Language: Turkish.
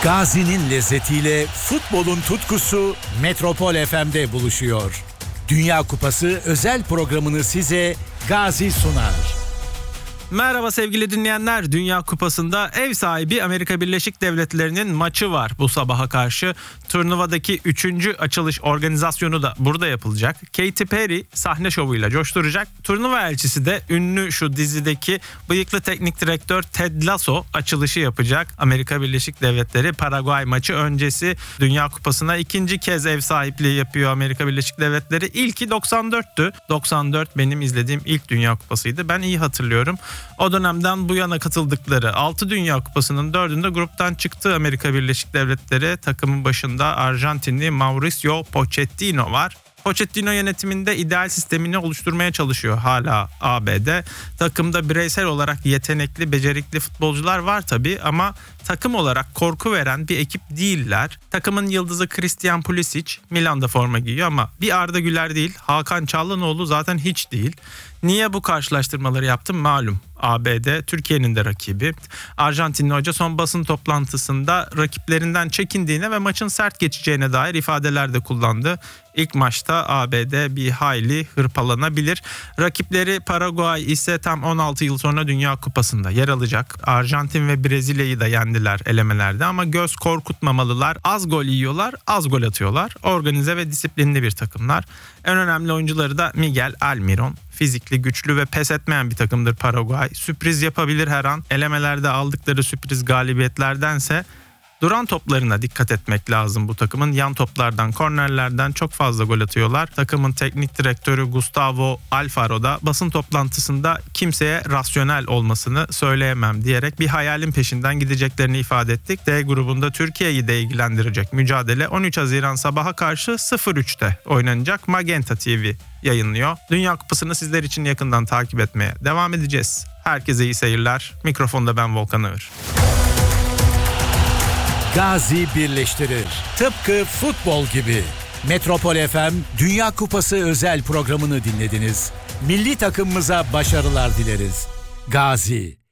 Gazi'nin lezzetiyle futbolun tutkusu Metropol FM'de buluşuyor. Dünya Kupası özel programını size Gazi sunar. Merhaba sevgili dinleyenler. Dünya Kupası'nda ev sahibi Amerika Birleşik Devletleri'nin maçı var bu sabaha karşı. Turnuvadaki 3. açılış organizasyonu da burada yapılacak. Katy Perry sahne şovuyla coşturacak. Turnuva elçisi de ünlü şu dizideki bıyıklı teknik direktör Ted Lasso açılışı yapacak. Amerika Birleşik Devletleri Paraguay maçı öncesi Dünya Kupası'na ikinci kez ev sahipliği yapıyor Amerika Birleşik Devletleri. İlki 94'tü. 94 benim izlediğim ilk Dünya Kupası'ydı. Ben iyi hatırlıyorum. O dönemden bu yana katıldıkları 6 Dünya Kupası'nın 4'ünde gruptan çıktı Amerika Birleşik Devletleri. Takımın başında Arjantinli Mauricio Pochettino var. Pochettino yönetiminde ideal sistemini oluşturmaya çalışıyor hala ABD. Takımda bireysel olarak yetenekli, becerikli futbolcular var tabii ama takım olarak korku veren bir ekip değiller. Takımın yıldızı Christian Pulisic Milan'da forma giyiyor ama bir Arda Güler değil, Hakan Çalhanoğlu zaten hiç değil. Niye bu karşılaştırmaları yaptım malum. ABD Türkiye'nin de rakibi. Arjantinli hoca son basın toplantısında rakiplerinden çekindiğine ve maçın sert geçeceğine dair ifadeler de kullandı. İlk maçta ABD bir hayli hırpalanabilir. Rakipleri Paraguay ise tam 16 yıl sonra Dünya Kupası'nda yer alacak. Arjantin ve Brezilya'yı da yendiler elemelerde ama göz korkutmamalılar. Az gol yiyorlar, az gol atıyorlar. Organize ve disiplinli bir takımlar. En önemli oyuncuları da Miguel Almiron. Fizikli, güçlü ve pes etmeyen bir takımdır Paraguay. Sürpriz yapabilir her an. Elemelerde aldıkları sürpriz galibiyetlerdense duran toplarına dikkat etmek lazım bu takımın. Yan toplardan, kornerlerden çok fazla gol atıyorlar. Takımın teknik direktörü Gustavo Alfaro da basın toplantısında kimseye rasyonel olmasını söyleyemem diyerek bir hayalin peşinden gideceklerini ifade ettik. D grubunda Türkiye'yi de ilgilendirecek mücadele 13 Haziran sabaha karşı 03'te oynanacak. Magenta TV yayınlıyor. Dünya Kupası'nı sizler için yakından takip etmeye devam edeceğiz. Herkese iyi seyirler. Mikrofonda ben Volkan Ağır. Gazi birleştirir. Tıpkı futbol gibi. Metropol FM Dünya Kupası özel programını dinlediniz. Milli takımımıza başarılar dileriz. Gazi.